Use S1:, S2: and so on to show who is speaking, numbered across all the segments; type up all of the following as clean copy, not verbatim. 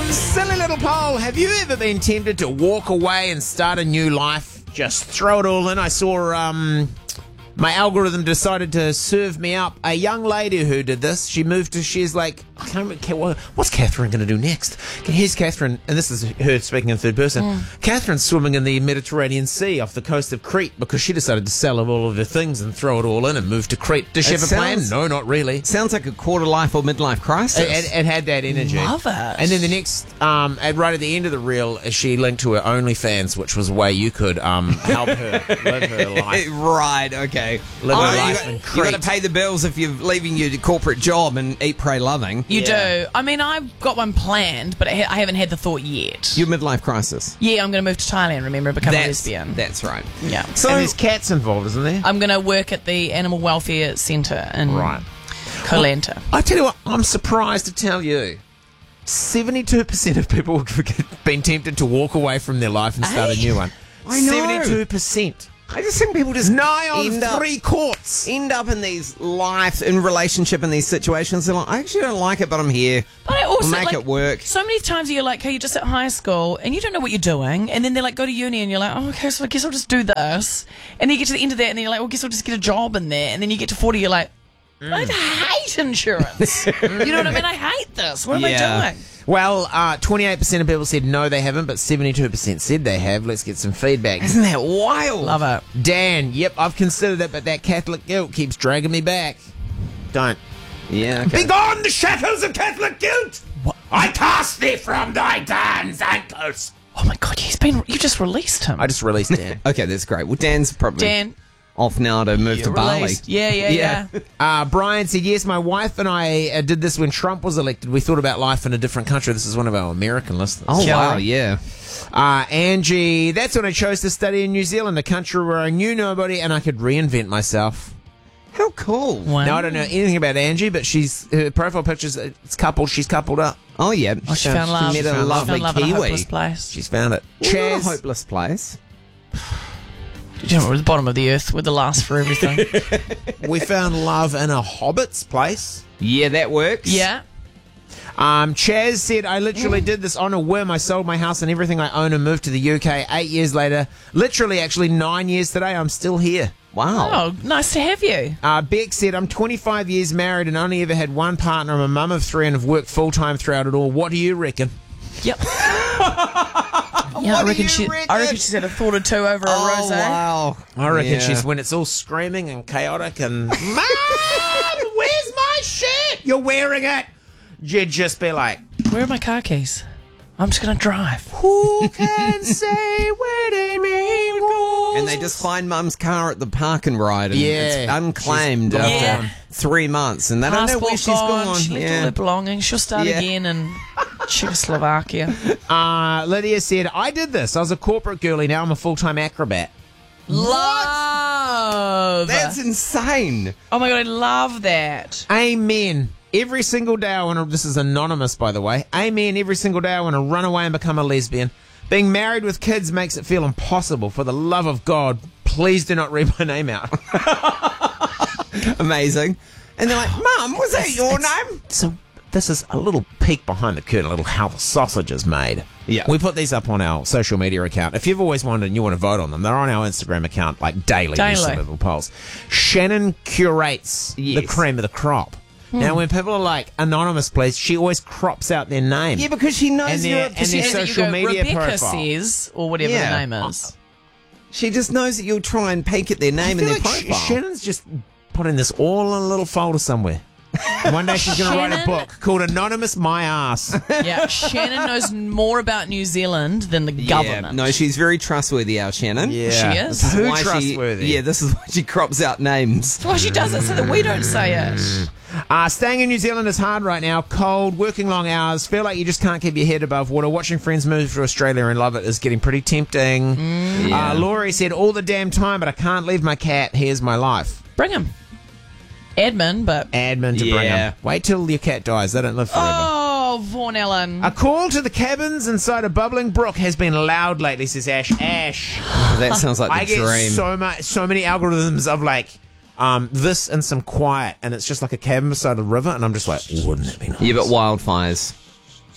S1: Silly little poll. Have you ever been tempted to walk away and start a new life? Just throw it all in. I saw my algorithm decided to serve me up a young lady who did this. She moved to, she's like, I can't remember, what's Catherine going to do next? Here's Catherine, and this is her speaking in third person. Catherine's swimming in the Mediterranean Sea off the coast of Crete because she decided to sell all of her things and throw it all in and move to Crete. Does she have a plan? No, not really.
S2: Sounds like a quarter life or midlife crisis.
S1: It had that energy.
S3: Love it.
S1: And then the next, right at the end of the reel, she linked to her OnlyFans, which was a way you could help her live her life.
S2: Right, okay.
S1: Live her life in
S2: You
S1: Crete.
S2: got to pay the bills if you're leaving your corporate job and eat, pray, loving.
S3: You do. I mean, I've got one planned, but I haven't had the thought yet.
S2: Your midlife crisis.
S3: Yeah, I'm going to move to Thailand, remember, and become a lesbian.
S2: That's right.
S3: Yeah.
S2: So
S1: And there's cats involved, isn't there?
S3: I'm going to work at the Animal Welfare Centre in Koh Lanta.
S1: I tell you what, I'm surprised to tell you, 72% of people have been tempted to walk away from their life and start a new one.
S2: I know.
S1: 72%.
S2: I just think people just
S1: 9 on
S2: end up-
S1: 3 quarts.
S2: end up in these life, in relationship, in these situations. They're like, I actually don't like it, but I'm here.
S3: But I also
S2: I'll make it work.
S3: So many times you're like, hey, you're just at high school and you don't know what you're doing, and then they're like, go to uni, and you're like, oh, okay, so I guess I'll just do this, and then you get to the end of that, and then you're like, well, I guess I'll just get a job in there, and then you get to 40, you're like, I hate insurance. You know what I mean? I hate this. What am I doing?
S1: Well, 28% of people said no, they haven't, but 72% said they have. Let's get some feedback.
S2: Isn't that wild?
S3: Love it.
S1: Dan, yep, I've considered it, but that Catholic guilt keeps dragging me back. Don't.
S2: Yeah, okay.
S1: Begone the shackles of Catholic guilt! What? I cast thee from thy Dan's ankles.
S3: Oh my God, you just released him.
S1: I just released Dan.
S2: Okay, that's great. Well, Dan's probably
S3: Dan.
S2: off now to move to Bali.
S3: Released. Yeah.
S1: Brian said, yes, my wife and I did this when Trump was elected. We thought about life in a different country. This is one of our American listeners.
S2: Oh, wow, yeah.
S1: Angie, that's when I chose to study in New Zealand, a country where I knew nobody and I could reinvent myself.
S2: How cool.
S3: Wow.
S1: Now, I don't know anything about Angie, but her profile pictures, it's coupled. She's coupled up.
S2: Oh, yeah.
S3: She found love.
S2: She met a lovely
S3: She found love in a
S2: Kiwi.
S3: hopeless place.
S1: She's found it.
S2: Well, not a
S1: Chaz,
S2: hopeless place.
S3: You know, we're at the bottom of the earth. We're the last for everything.
S1: we found love in a hobbit's place.
S2: Yeah, that works.
S3: Yeah.
S1: Chaz said, I literally did this on a whim. I sold my house and everything I own and moved to the UK 8 years later. Literally, actually 9 years today, I'm still here.
S2: Wow.
S3: Oh, nice to have you.
S1: Beck said, I'm 25 years married and only ever had one partner. I'm a mum of 3 and have worked full-time throughout it all. What do you reckon?
S3: Yep. Yeah, I reckon she's had a thought or two over a rosé.
S2: Wow.
S1: I reckon
S2: Yeah.
S1: she's when it's all screaming and chaotic and Mom, where's my shirt? You're wearing it. You'd just be like,
S3: Where are my car keys? I'm just going to drive.
S1: who can say where they may go?
S2: And they just find Mum's car at the park and ride, and
S1: Yeah.
S2: it's unclaimed
S1: She's
S2: after
S3: gone.
S2: 3 months, and they don't know where
S3: Passport
S2: she's gone.
S3: She left all her belongings. She'll start
S2: Yeah.
S3: again in Czechoslovakia.
S1: Lydia said, I did this. I was a corporate girlie. Now I'm a full-time acrobat.
S3: Love.
S2: That's insane.
S3: Oh my God, I love that.
S1: Amen. Every single day I want to, this is anonymous by the way, amen, every single day I want to run away and become a lesbian. Being married with kids makes it feel impossible. For the love of God, please do not read my name out.
S2: Amazing. And they're like, Mum, was that your name?
S1: So this is a little peek behind the curtain, a little how the sausage is made.
S2: Yeah.
S1: We put these up on our social media account. If you've always wondered and you want to vote on them, they're on our Instagram account like daily. There's some little polls. Shannon curates the cream of the crop. Now, when people are like, anonymous, please, she always crops out their name.
S2: Yeah, because she knows
S1: And
S2: you're
S1: their-
S2: a
S1: and their
S2: persistent-
S1: social media
S3: Rebecca
S1: profile.
S3: says, or whatever
S2: Yeah.
S3: the name is.
S2: She just knows that you'll try and peek at their name
S1: I
S2: and
S1: feel
S2: their
S1: like
S2: profile.
S1: Shannon's just putting this all in a little folder somewhere. And one day she's going to write a
S3: Shannon?
S1: book called Anonymous My Ass.
S3: Yeah, Shannon knows more about New Zealand than the government.
S2: No, she's very trustworthy, our Shannon.
S3: She is?
S2: This is
S1: Too
S2: why
S1: trustworthy.
S2: this is why she crops out names.
S3: That's why she does it, so that we don't say it.
S1: Staying in New Zealand is hard right now. Cold, working long hours, feel like you just can't keep your head above water. Watching friends move to Australia and love it is getting pretty tempting.
S2: Yeah.
S1: Laurie said, all the damn time, but I can't leave my cat. Here's my life.
S3: Bring him. Admin, but...
S1: Admin to bring
S2: Yeah.
S1: him. Wait till your cat dies. They don't live forever.
S3: Oh, Vaughan Ellen.
S1: A call to the cabins inside a bubbling brook has been loud lately, says Ash. Ash.
S2: That sounds like
S1: I
S2: the
S1: get
S2: dream.
S1: so many algorithms of like this and some quiet, and it's just like a cabin beside a river, and I'm just like, wouldn't it be nice?
S2: Yeah, but wildfires.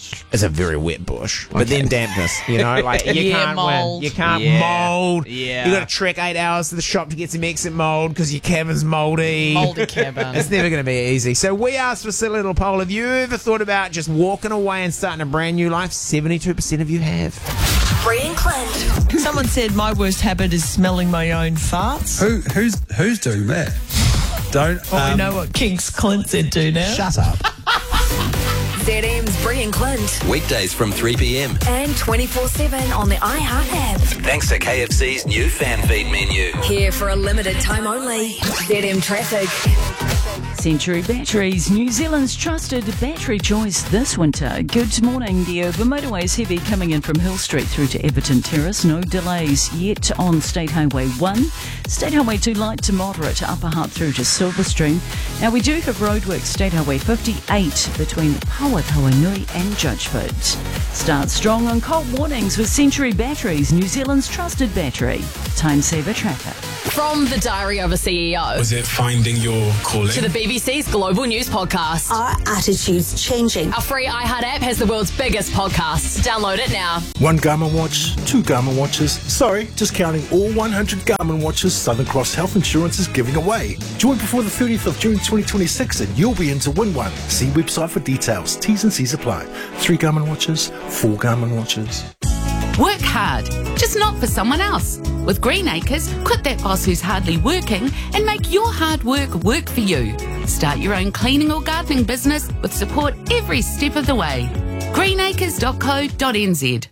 S1: It's a very wet bush, but then dampness. You know, like you
S3: Yeah,
S1: can't
S3: mold.
S1: win. You can't mold.
S2: Yeah.
S1: You got to trek 8 hours to the shop to get some exit mold because your cabin's moldy.
S3: Moldy cabin.
S1: It's never going to be easy. So we asked for a silly little poll. Have you ever thought about just walking away and starting a brand new life? 72% of you have.
S4: Bree and Clint.
S5: Someone said my worst habit is smelling my own farts.
S6: Who's doing that? Don't.
S5: We know what kinks Clint said do now.
S6: Shut up.
S4: ZM's Bree and Clint.
S7: Weekdays from 3 p.m.
S4: And 24/7 on the iHeart app.
S7: Thanks to KFC's new fan feed menu.
S4: Here for a limited time only. ZM Traffic.
S8: Century Batteries, New Zealand's trusted battery choice this winter. Good morning. The urban motorway is heavy coming in from Hill Street through to Everton Terrace. No delays yet on State Highway 1. State Highway 2 light to moderate Upper Hutt through to Silverstream. Now we do have roadworks State Highway 58 between Pauatawanui and Judgeford. Start strong on cold warnings with Century Batteries, New Zealand's trusted battery. Time saver traffic.
S9: From the Diary of a CEO
S6: Was it finding your calling?
S9: to the BBC's Global News Podcast.
S4: Our attitude's changing.
S9: Our free iHeart app has the world's biggest podcasts. Download it now.
S10: One Garmin watch, 2 Garmin watches. Sorry, just counting all 100 Garmin watches Southern Cross Health Insurance is giving away. Join before the 30th of June 2026 and you'll be in to win one. See website for details. T's and C's apply. 3 Garmin watches, 4 Garmin watches.
S11: Work hard, just not for someone else. With Green Acres, quit that boss who's hardly working and make your hard work for you. Start your own cleaning or gardening business with support every step of the way. greenacres.co.nz.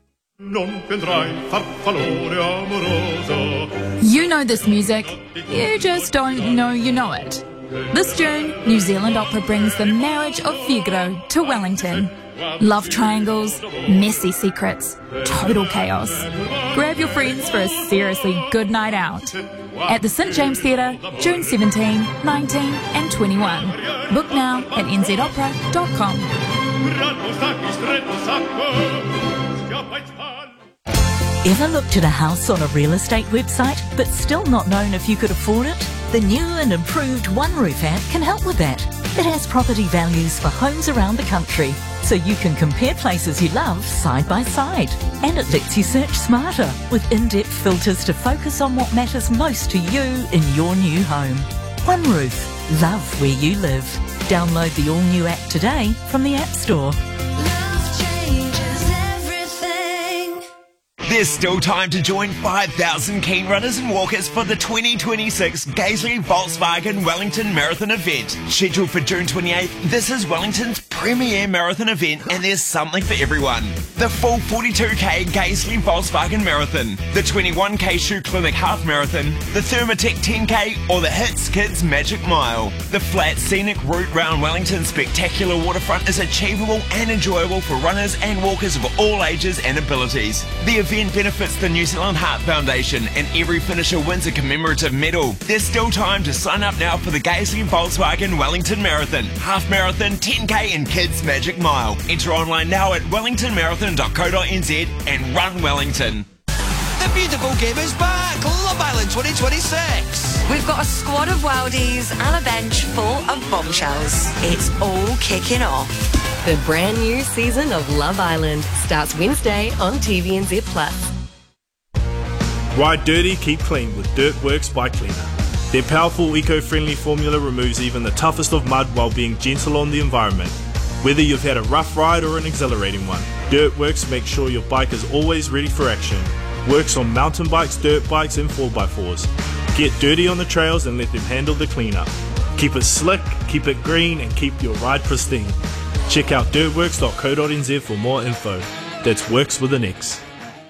S12: You know this music, you just don't know you know it. This June, New Zealand Opera brings The Marriage of Figaro to Wellington. Love triangles, messy secrets, total chaos. Grab your friends for a seriously good night out. At the St James Theatre, June 17, 19 and 21. Book now at nzopera.com.
S8: Ever looked at a house on a real estate website but still not known if you could afford it? The new and improved OneRoof app can help with that. It has property values for homes around the country, so you can compare places you love side by side. And it lets you search smarter with in-depth filters to focus on what matters most to you in your new home. OneRoof, love where you live. Download the all-new app today from the App Store.
S13: There's still time to join 5,000 keen runners and walkers for the 2026 Gaisley Volkswagen Wellington Marathon event. Scheduled for June 28th, this is Wellington's premier marathon event and there's something for everyone. The full 42k Gaisley Volkswagen Marathon, the 21k Shoe Clinic Half Marathon, the Thermatech 10k or the Hits Kids Magic Mile. The flat scenic route round Wellington's spectacular waterfront is achievable and enjoyable for runners and walkers of all ages and abilities. The event benefits the New Zealand Heart Foundation and every finisher wins a commemorative medal. There's still time to sign up now for the Gaisley Volkswagen Wellington Marathon, Half Marathon, 10k and Kids Magic Mile. Enter online now at wellingtonmarathon.co.nz and run Wellington.
S7: The beautiful game is back! Love Island 2026!
S4: We've got a squad of wildies and a bench full of bombshells. It's all kicking off. The brand new season of Love Island starts Wednesday on TVNZ Plus.
S14: Ride dirty, keep clean with Dirtworks Bike Cleaner. Their powerful eco-friendly formula removes even the toughest of mud while being gentle on the environment. Whether you've had a rough ride or an exhilarating one, Dirtworks makes sure your bike is always ready for action. Works on mountain bikes, dirt bikes and 4x4s. Get dirty on the trails and let them handle the cleanup. Keep it slick, keep it green and keep your ride pristine. Check out dirtworks.co.nz for more info. That's Works with an X.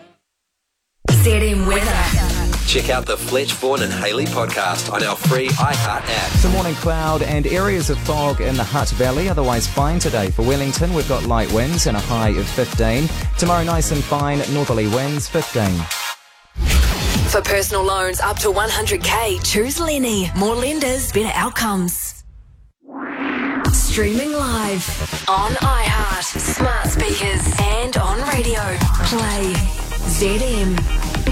S4: ZM Weather.
S7: Check out the Fletch, Vaughan and Haley podcast on our free iHeart app.
S15: Some morning cloud and areas of fog in the Hutt Valley, otherwise fine today. For Wellington, we've got light winds and a high of 15. Tomorrow, nice and fine, northerly winds, 15.
S4: For personal loans up to 100k, choose Lenny. More lenders, better outcomes. Streaming live on iHeart, smart speakers and on radio. Play ZM.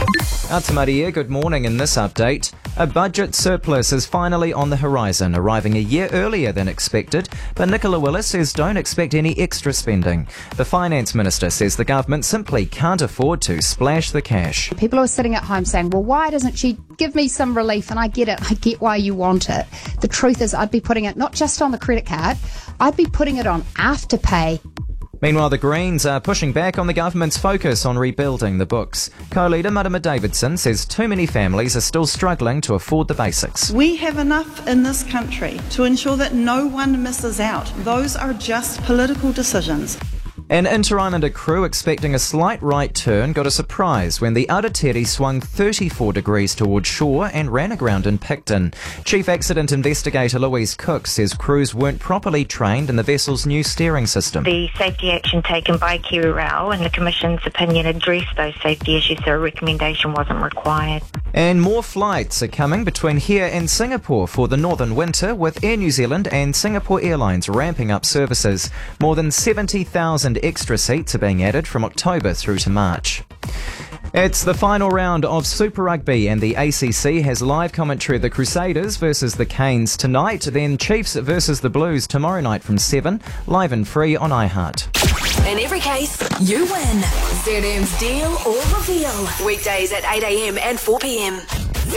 S15: Atamaria, good morning. In this update, a budget surplus is finally on the horizon, arriving a year earlier than expected, but Nicola Willis says don't expect any extra spending. The Finance Minister says the government simply can't afford to splash the cash.
S16: People are sitting at home saying, well, why doesn't she give me some relief? And I get it. I get why you want it. The truth is I'd be putting it not just on the credit card, I'd be putting it on Afterpay.
S15: Meanwhile, the Greens are pushing back on the government's focus on rebuilding the books. Co-leader Marama Davidson says too many families are still struggling to afford the basics.
S17: We have enough in this country to ensure that no one misses out. Those are just political decisions.
S15: An Inter-Islander crew expecting a slight right turn got a surprise when the Aratiri swung 34 degrees towards shore and ran aground in Picton. Chief Accident Investigator Louise Cook says crews weren't properly trained in the vessel's new steering system.
S18: The safety action taken by KiwiRail and the Commission's opinion addressed those safety issues, so a recommendation wasn't required.
S15: And more flights are coming between here and Singapore for the northern winter, with Air New Zealand and Singapore Airlines ramping up services. More than 70,000 extra seats are being added from October through to March. It's the final round of Super Rugby, and the ACC has live commentary of the Crusaders versus the Canes tonight, then Chiefs versus the Blues tomorrow night from 7, live and free on iHeart.
S4: In every case, you win. ZM's Deal or Reveal. Weekdays at 8 a.m. and 4 p.m.